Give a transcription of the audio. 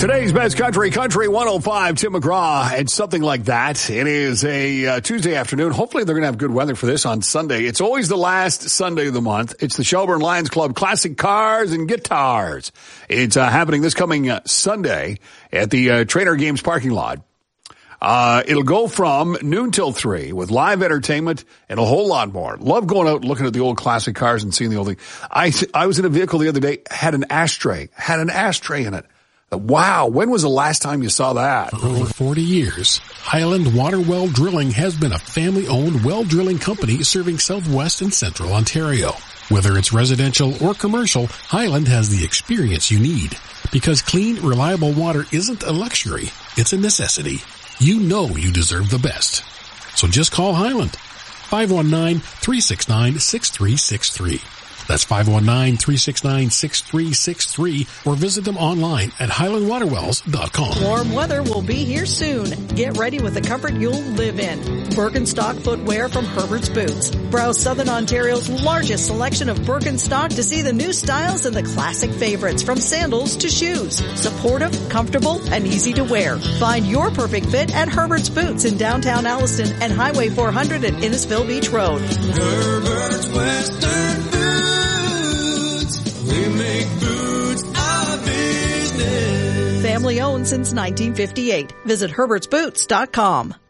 Today's best country 105, Tim McGraw, and something like that. It is a Tuesday afternoon. Hopefully they're going to have good weather for this on Sunday. It's always the last Sunday of the month. It's the Shelburne Lions Club Classic Cars and Guitars. It's happening this coming Sunday at the Trader Games parking lot. It'll go from noon till 3 with live entertainment and a whole lot more. Love going out and looking at the old classic cars and seeing the old thing. I was in a vehicle the other day, had an ashtray in it. Wow, when was the last time you saw that? For over 40 years, Highland Water Well Drilling has been a family-owned well drilling company serving southwest and central Ontario. Whether it's residential or commercial, Highland has the experience you need. Because clean, reliable water isn't a luxury, it's a necessity. You know you deserve the best. So just call Highland. 519-369-6363. That's 519-369-6363, or visit them online at highlandwaterwells.com. Warm weather will be here soon. Get ready with the comfort you'll live in. Birkenstock footwear from Herbert's Boots. Browse Southern Ontario's largest selection of Birkenstock to see the new styles and the classic favorites, from sandals to shoes. Supportive, comfortable, and easy to wear. Find your perfect fit at Herbert's Boots in downtown Alliston and Highway 400 at Innisfil Beach Road. Herbert's Western We make boots our business. Family owned since 1958. Visit herbertsboots.com.